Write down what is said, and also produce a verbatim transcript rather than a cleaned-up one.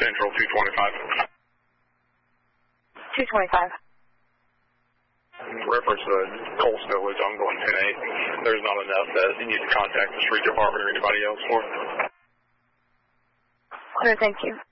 Central two twenty-five. two twenty-five. Reference the coal stowage ongoing ten eight. There's not enough that you need to contact the street department or anybody else for. Sure, thank you.